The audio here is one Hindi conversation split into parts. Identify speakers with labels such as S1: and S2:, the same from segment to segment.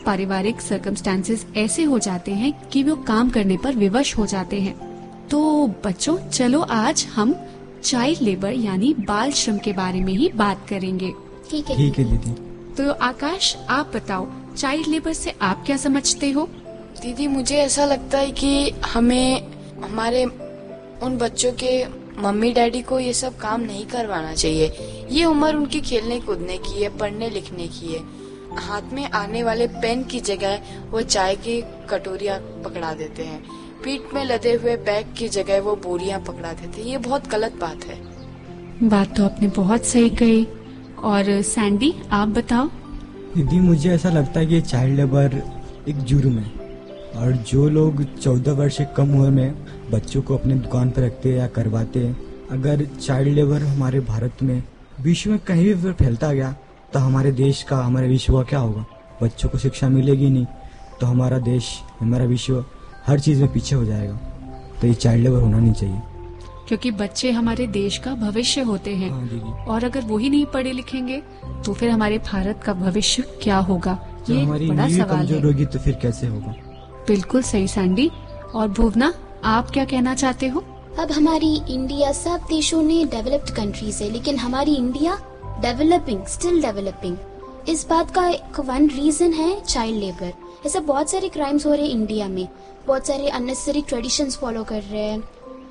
S1: पारिवारिक सर्कमस्टेंसेस ऐसे हो जाते हैं कि वो काम करने पर विवश हो जाते हैं। तो बच्चों, चलो आज हम चाइल्ड लेबर यानी बाल श्रम के बारे में ही बात करेंगे।
S2: ठीक है
S3: दीदी।
S1: तो आकाश, आप बताओ, चाइल्ड लेबर से आप क्या समझते हो?
S4: दीदी, मुझे ऐसा लगता है कि हमें हमारे उन बच्चों के मम्मी डैडी को ये सब काम नहीं करवाना चाहिए। ये उम्र उनकी खेलने कूदने की है, पढ़ने लिखने की है। हाथ में आने वाले पेन की जगह वो चाय की कटोरियाँ पकड़ा देते हैं, पीठ में लदे हुए बैग की जगह वो बोरियां पकड़ा देते हैं। ये बहुत गलत बात है।
S1: बात तो आपने बहुत सही कही। और सैंडी, आप बताओ।
S3: दीदी, मुझे ऐसा लगता है कि चाइल्ड लेबर एक जुर्म है, और जो लोग 14 वर्ष से कम उम्र में बच्चों को अपने दुकान पर रखते हैं या करवाते हैं, अगर चाइल्ड लेबर हमारे भारत में, विश्व में कहीं भी फैलता गया तो हमारे देश का, हमारे विश्व का क्या होगा? बच्चों को शिक्षा मिलेगी नहीं तो हमारा देश, हमारा विश्व हर चीज में पीछे हो जाएगा। तो ये चाइल्ड लेबर होना नहीं चाहिए,
S1: क्योंकि बच्चे हमारे देश का भविष्य होते हैं।
S3: हाँ दीदी।
S1: और अगर वो ही नहीं पढ़े लिखेंगे तो फिर हमारे भारत का भविष्य क्या होगा?
S3: तो
S1: ये
S3: हमारी
S1: बड़ा
S3: नींव
S1: सवाल
S3: कमजोर
S1: है।
S3: होगी तो फिर कैसे होगा?
S1: बिल्कुल सही सैंडी। और भुवना, आप क्या कहना चाहते हो?
S2: अब हमारी इंडिया, सब देशों ने डेवलप्ड कंट्रीज है, लेकिन हमारी इंडिया डेवलपिंग, स्टिल डेवलपिंग। इस बात का एक वन रीजन है चाइल्ड लेबर। ऐसे बहुत सारे क्राइम्स हो रहे हैं इंडिया में, बहुत सारे अननेसेसरी ट्रेडिशंस फॉलो कर रहे हैं,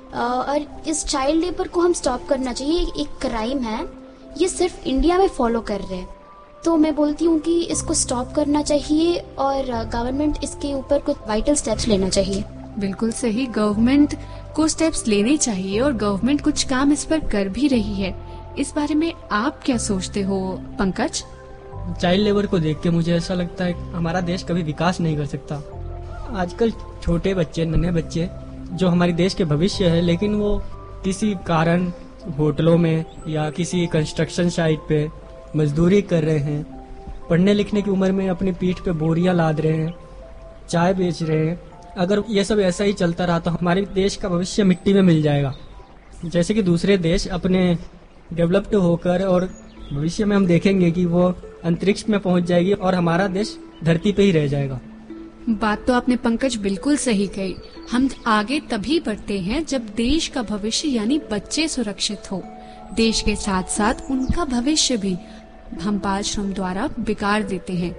S2: और इस चाइल्ड लेबर को हम स्टॉप करना चाहिए। एक क्राइम है, ये सिर्फ इंडिया में फॉलो कर रहे हैं। तो मैं बोलती हूँ कि इसको स्टॉप करना चाहिए और गवर्नमेंट इसके ऊपर कुछ वाइटल स्टेप्स लेना चाहिए।
S1: बिल्कुल सही, गवर्नमेंट को स्टेप्स लेने चाहिए और गवर्नमेंट कुछ काम इस पर कर भी रही है। इस बारे में आप क्या सोचते हो पंकज?
S5: चाइल्ड लेबर को देख के मुझे ऐसा लगता है हमारा देश कभी विकास नहीं कर सकता। आजकल छोटे बच्चे, नन्हे बच्चे जो हमारे देश के भविष्य है, लेकिन वो किसी कारण होटलों में या किसी कंस्ट्रक्शन साइट पे मजदूरी कर रहे हैं, पढ़ने लिखने की उम्र में अपनी पीठ पे बोरियां लाद रहे हैं, चाय बेच रहे हैं। अगर ये सब ऐसा ही चलता रहा तो हमारे देश का भविष्य मिट्टी में मिल जाएगा। जैसे कि दूसरे देश अपने डेवलप्ड होकर, और भविष्य में हम देखेंगे कि वो अंतरिक्ष में पहुंच जाएगी और हमारा देश धरती पे ही रह जाएगा।
S1: बात तो आपने पंकज बिल्कुल सही कही। हम आगे तभी बढ़ते हैं जब देश का भविष्य यानी बच्चे सुरक्षित हो। देश के साथ साथ उनका भविष्य भी हम बाल श्रम द्वारा बिगाड़ देते हैं।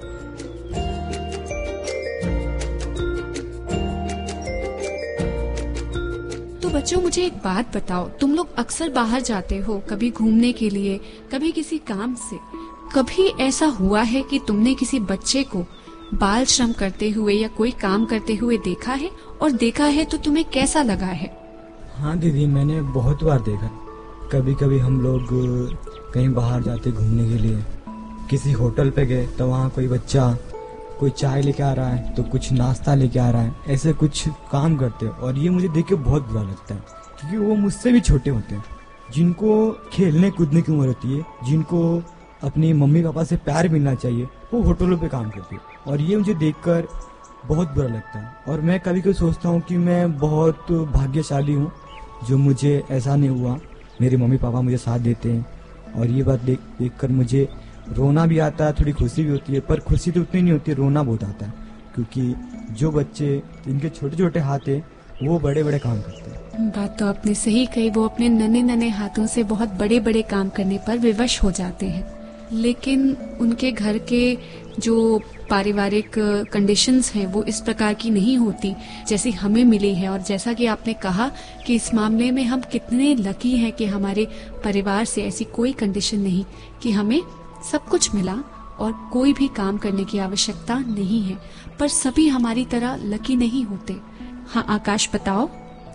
S1: तो बच्चों, मुझे एक बात बताओ, तुम लोग अक्सर बाहर जाते हो, कभी घूमने के लिए, कभी किसी काम से। कभी ऐसा हुआ है कि तुमने किसी बच्चे को बाल श्रम करते हुए या कोई काम करते हुए देखा है? और देखा है तो तुम्हें कैसा लगा है?
S3: हाँ दीदी, मैंने बहुत बार देखा। कभी कभी हम लोग कहीं बाहर जाते घूमने के लिए, किसी होटल पे गए तो वहाँ कोई बच्चा कोई चाय लेके आ रहा है तो कुछ नाश्ता लेके आ रहा है, ऐसे कुछ काम करते हैं। और ये मुझे देख के बहुत बुरा लगता है, क्योंकि वो मुझसे भी छोटे होते हैं, जिनको खेलने कूदने की उम्र होती है, जिनको अपनी मम्मी पापा से प्यार मिलना चाहिए, वो होटलों पे काम करते हैं। और ये मुझे देखकर बहुत बुरा लगता है। और मैं कभी कभी सोचता हूँ कि मैं बहुत भाग्यशाली हूँ जो मुझे ऐसा नहीं हुआ, मेरे मम्मी पापा मुझे साथ देते हैं। और ये बात देख कर मुझे रोना भी आता है, थोड़ी खुशी भी होती है, पर खुशी तो उतनी नहीं होती, रोना बहुत आता है, क्योंकि जो बच्चे जिनके छोटे छोटे हाथ है वो बड़े बड़े काम करते हैं।
S1: बात तो आपने सही कही, वो अपने नन्हे नन्हे हाथों से बहुत बड़े बड़े काम करने पर विवश हो जाते हैं, लेकिन उनके घर के जो पारिवारिक कंडीशंस हैं वो इस प्रकार की नहीं होती जैसी हमें मिली है। और जैसा कि आपने कहा कि इस मामले में हम कितने लकी हैं कि हमारे परिवार से ऐसी कोई कंडीशन नहीं कि हमें सब कुछ मिला और कोई भी काम करने की आवश्यकता नहीं है। पर सभी हमारी तरह लकी नहीं होते। हाँ आकाश, बताओ।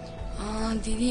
S4: दीदी,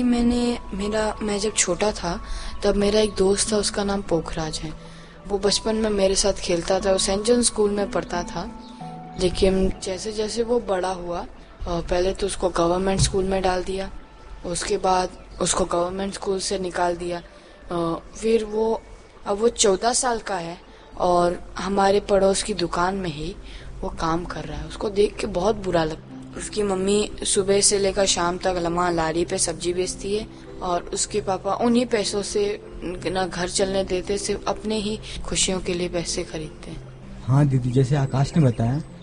S4: मैं जब छोटा था तब मेरा एक दोस्त था, उसका नाम पोखराज है। वो बचपन में मेरे साथ खेलता था, वो सेंट जॉन स्कूल में पढ़ता था। लेकिन जैसे जैसे वो बड़ा हुआ, पहले तो उसको गवर्नमेंट स्कूल में डाल दिया, उसके बाद उसको गवर्नमेंट स्कूल से निकाल दिया। फिर अब वो 14 साल का है और हमारे पड़ोस की दुकान में ही वो काम कर रहा है। उसको देख के बहुत बुरा लगता है। उसकी मम्मी सुबह से लेकर शाम तक लम्हा लारी पे सब्जी बेचती है और उसके पापा उन्हीं पैसों से ना घर चलने देते, सिर्फ अपने ही खुशियों के लिए पैसे खरीदते हैं।
S3: हाँ दीदी, जैसे आकाश ने बताया